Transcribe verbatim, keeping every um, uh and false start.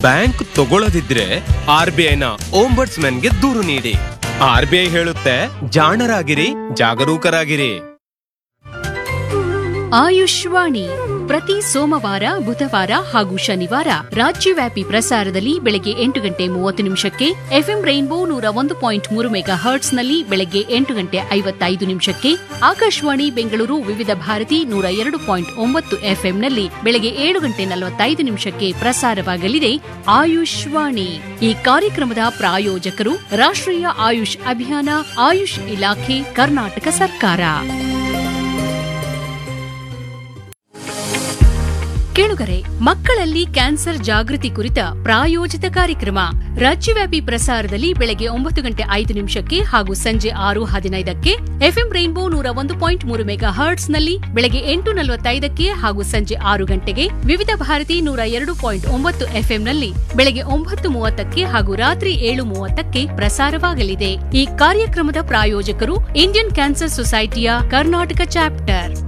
Bank ತಗೊಳ್ಳದಿದ್ರೆ R B ಐನ ಓಂಬರ್ಟ್ಸ್ಮನ್ಗೆ ದೂರು ನೀಡಿ. ಆರ್ ಬಿ ಐ ಹೇಳುತ್ತೆ, ಜಾಣರಾಗಿರಿ, ಜಾಗರೂಕರಾಗಿರಿ. ಆಯುಷ್ವಾಣಿ ಪ್ರತಿ ಸೋಮವಾರ, ಬುಧವಾರ ಹಾಗೂ ಶನಿವಾರ ರಾಜ್ಯವ್ಯಾಪಿ ಪ್ರಸಾರದಲ್ಲಿ ಬೆಳಗ್ಗೆ ಎಂಟು ಗಂಟೆ ಮೂವತ್ತು ನಿಮಿಷಕ್ಕೆ, ಎಫ್ಎಂ ರೈನ್ಬೋ ನೂರ ಒಂದು ಪಾಯಿಂಟ್ ಮೂರು ಮೆಗಾ ಹರ್ಟ್ಸ್ನಲ್ಲಿ ಬೆಳಗ್ಗೆ ಎಂಟು ಗಂಟೆ ಐವತ್ತೈದು ನಿಮಿಷಕ್ಕೆ, ಆಕಾಶವಾಣಿ ಬೆಂಗಳೂರು ವಿವಿಧ ಭಾರತಿ ನೂರ ಎರಡು ಪಾಯಿಂಟ್ ಒಂಬತ್ತು ಎಫ್ಎಂನಲ್ಲಿ ಬೆಳಗ್ಗೆ ಏಳು ಗಂಟೆ ನಲವತ್ತೈದು ನಿಮಿಷಕ್ಕೆ ಪ್ರಸಾರವಾಗಲಿದೆ ಆಯುಷ್ವಾಣಿ. ಈ ಕಾರ್ಯಕ್ರಮದ ಪ್ರಾಯೋಜಕರು ರಾಷ್ಟ್ರೀಯ ಆಯುಷ್ ಅಭಿಯಾನ, ಆಯುಷ್ ಇಲಾಖೆ, ಕರ್ನಾಟಕ ಸರ್ಕಾರ. ಕೇಳುಗರೆ, ಮಕ್ಕಳಲ್ಲಿ ಕ್ಯಾನ್ಸರ್ ಜಾಗೃತಿ ಕುರಿತ ಪ್ರಾಯೋಜಿತ ಕಾರ್ಯಕ್ರಮ ರಾಜ್ಯವ್ಯಾಪಿ ಪ್ರಸಾರದಲ್ಲಿ ಬೆಳಗ್ಗೆ ಒಂಬತ್ತು ಗಂಟೆ ಐದು ನಿಮಿಷಕ್ಕೆ ಹಾಗೂ ಸಂಜೆ ಆರು ಹದಿನೈದಕ್ಕೆ, ಎಫ್ಎಂ ರೈನ್ಬೋ ನೂರ ಒಂದು ಪಾಯಿಂಟ್ ಮೂರು ಮೆಗಾ ಹರ್ಟ್ಸ್ನಲ್ಲಿ ಬೆಳಗ್ಗೆ ಎಂಟು ನಲವತ್ತೈದಕ್ಕೆ ಹಾಗೂ ಸಂಜೆ ಆರು ಗಂಟೆಗೆ, ವಿವಿಧ ಭಾರತಿ ನೂರ ಎರಡು ಪಾಯಿಂಟ್ ಒಂಬತ್ತು ಎಫ್ಎಂನಲ್ಲಿ ಬೆಳಗ್ಗೆ ಒಂಬತ್ತು ಮೂವತ್ತಕ್ಕೆ ಹಾಗೂ ರಾತ್ರಿ ಏಳು ಮೂವತ್ತಕ್ಕೆ ಪ್ರಸಾರವಾಗಲಿದೆ. ಈ ಕಾರ್ಯಕ್ರಮದ ಪ್ರಾಯೋಜಕರು ಇಂಡಿಯನ್ ಕ್ಯಾನ್ಸರ್ ಸೊಸೈಟಿಯ ಕರ್ನಾಟಕ ಚಾಪ್ಟರ್.